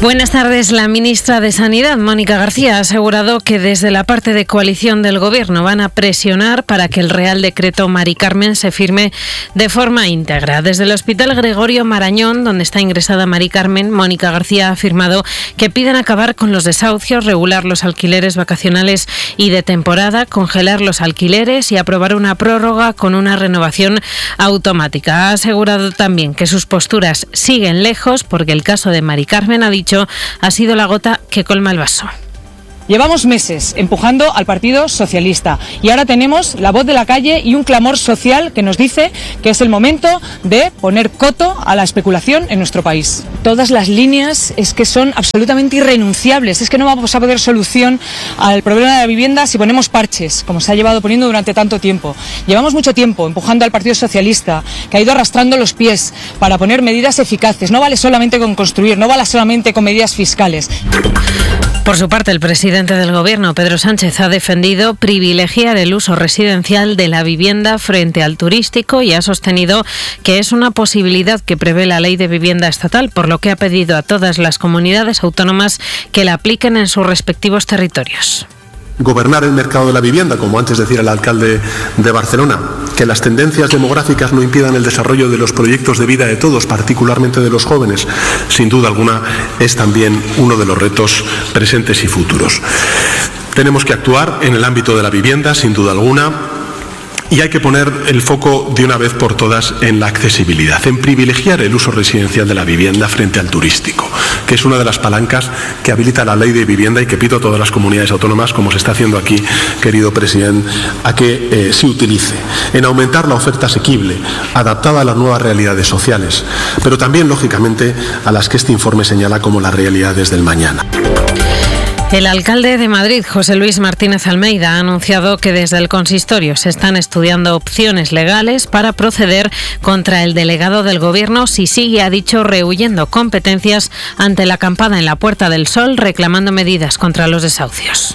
Buenas tardes. La ministra de Sanidad, Mónica García, ha asegurado que desde la parte de coalición del Gobierno van a presionar para que el Real Decreto Mari Carmen se firme de forma íntegra. Desde el Hospital Gregorio Marañón, donde está ingresada Mari Carmen, Mónica García ha afirmado que piden acabar con los desahucios, regular los alquileres vacacionales y de temporada, congelar los alquileres y aprobar una prórroga con una renovación automática. Ha asegurado también que sus posturas siguen lejos porque el caso de Mari Carmen, ha dicho, ha sido la gota que colma el vaso. Llevamos meses empujando al Partido Socialista y ahora tenemos la voz de la calle y un clamor social que nos dice que es el momento de poner coto a la especulación en nuestro país. Todas las líneas es que son absolutamente irrenunciables, es que no vamos a poner solución al problema de la vivienda si ponemos parches, como se ha llevado poniendo durante tanto tiempo. Llevamos mucho tiempo empujando al Partido Socialista, que ha ido arrastrando los pies para poner medidas eficaces. No vale solamente con construir, no vale solamente con medidas fiscales. Por su parte, el presidente del Gobierno, Pedro Sánchez, ha defendido privilegiar el uso residencial de la vivienda frente al turístico y ha sostenido que es una posibilidad que prevé la Ley de Vivienda Estatal, por lo que ha pedido a todas las comunidades autónomas que la apliquen en sus respectivos territorios. Gobernar el mercado de la vivienda, como antes decía el alcalde de Barcelona, que las tendencias demográficas no impidan el desarrollo de los proyectos de vida de todos, particularmente de los jóvenes, sin duda alguna es también uno de los retos presentes y futuros. Tenemos que actuar en el ámbito de la vivienda, sin duda alguna, y hay que poner el foco de una vez por todas en la accesibilidad, en privilegiar el uso residencial de la vivienda frente al turístico, que es una de las palancas que habilita la Ley de Vivienda y que pido a todas las comunidades autónomas, como se está haciendo aquí, querido presidente, a que se utilice, en aumentar la oferta asequible, adaptada a las nuevas realidades sociales, pero también, lógicamente, a las que este informe señala como las realidades del mañana. El alcalde de Madrid, José Luis Martínez Almeida, ha anunciado que desde el consistorio se están estudiando opciones legales para proceder contra el delegado del Gobierno si sigue, ha dicho, rehuyendo competencias ante la acampada en la Puerta del Sol, reclamando medidas contra los desahucios.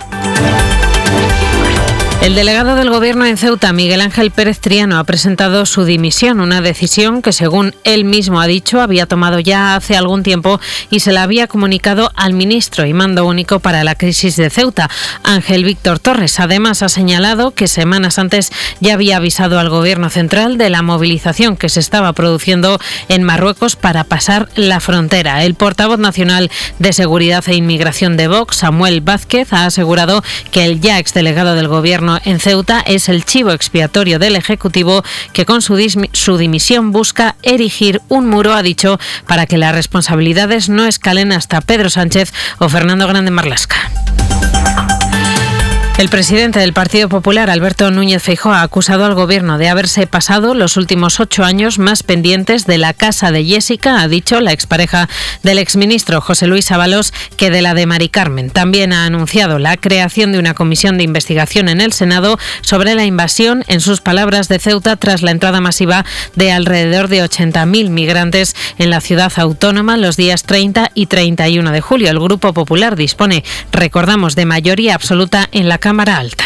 El delegado del Gobierno en Ceuta, Miguel Ángel Pérez Triano, ha presentado su dimisión, una decisión que, según él mismo ha dicho, había tomado ya hace algún tiempo y se la había comunicado al ministro y mando único para la crisis de Ceuta, Ángel Víctor Torres. Además, ha señalado que semanas antes ya había avisado al Gobierno central de la movilización que se estaba produciendo en Marruecos para pasar la frontera. El portavoz nacional de Seguridad e Inmigración de Vox, Samuel Vázquez, ha asegurado que el ya exdelegado del Gobierno en Ceuta es el chivo expiatorio del Ejecutivo que con su dimisión busca erigir un muro, ha dicho, para que las responsabilidades no escalen hasta Pedro Sánchez o Fernando Grande Marlaska. El presidente del Partido Popular, Alberto Núñez Feijóo, ha acusado al Gobierno de haberse pasado los últimos 8 años más pendientes de la casa de Jessica, ha dicho la expareja del exministro José Luis Ábalos, que de la de Mari Carmen. También ha anunciado la creación de una comisión de investigación en el Senado sobre la invasión, en sus palabras, de Ceuta tras la entrada masiva de alrededor de 80.000 migrantes en la ciudad autónoma los días 30 y 31 de julio. El Grupo Popular dispone, recordamos, de mayoría absoluta en la Cámara Alta.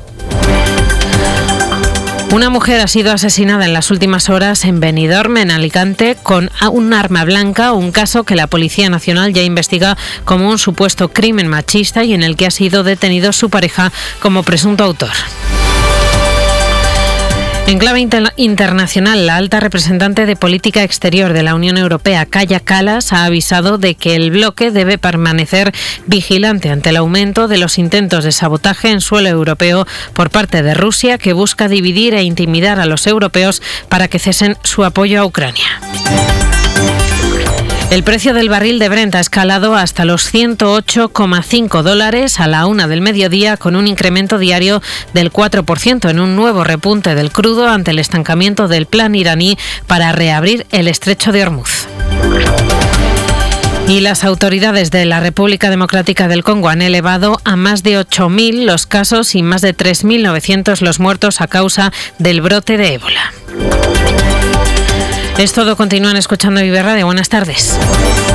Una mujer ha sido asesinada en las últimas horas en Benidorm, en Alicante, con un arma blanca, un caso que la Policía Nacional ya investiga como un supuesto crimen machista y en el que ha sido detenido su pareja como presunto autor. En clave internacional, la alta representante de Política Exterior de la Unión Europea, Kaja Kallas, ha avisado de que el bloque debe permanecer vigilante ante el aumento de los intentos de sabotaje en suelo europeo por parte de Rusia, que busca dividir e intimidar a los europeos para que cesen su apoyo a Ucrania. El precio del barril de Brent ha escalado hasta los $108,5 a la 1 del mediodía, con un incremento diario del 4% en un nuevo repunte del crudo ante el estancamiento del plan iraní para reabrir el estrecho de Hormuz. Y las autoridades de la República Democrática del Congo han elevado a más de 8.000 los casos y más de 3.900 los muertos a causa del brote de ébola. Es todo, continúan escuchando Vive Radio. Buenas tardes.